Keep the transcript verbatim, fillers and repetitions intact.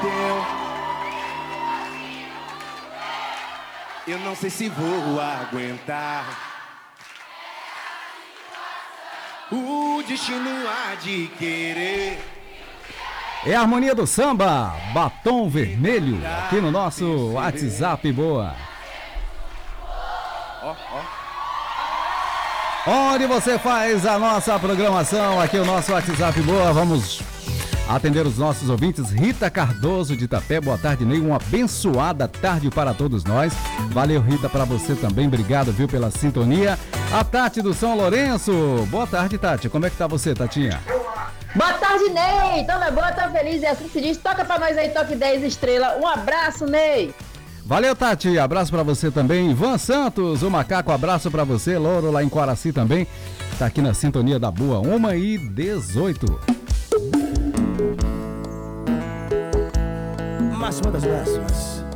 hotel. Eu não sei se vou aguentar. O destino há de querer. É a harmonia do samba, Batom Vermelho, aqui no nosso WhatsApp Boa. Ó, ó. Onde você faz a nossa programação, aqui o nosso WhatsApp Boa. Vamos atender os nossos ouvintes. Rita Cardoso de Itapé, boa tarde, Ney. Uma abençoada tarde para todos nós. Valeu, Rita, para você também. Obrigado, viu, pela sintonia. A Tati do São Lourenço. Boa tarde, Tati. Como é que tá você, Tatinha? Boa tarde, Ney. Tamo boa, tamo feliz. E assim se diz. Toca pra nós aí, toque dez estrelas. Um abraço, Ney. Valeu, Tati. Abraço pra você também. Ivan Santos, o Macaco, abraço pra você. Louro, lá em Coraci também. Tá aqui na sintonia da Boa. uma e dezoito. Máxima das máximas.